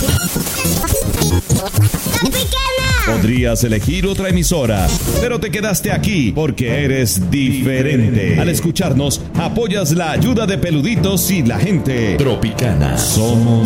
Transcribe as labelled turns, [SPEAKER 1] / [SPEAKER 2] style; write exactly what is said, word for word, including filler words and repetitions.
[SPEAKER 1] Podrías elegir otra emisora, pero te quedaste aquí porque eres diferente. Al escucharnos, apoyas la ayuda de Peluditos y la gente Tropicana. Somos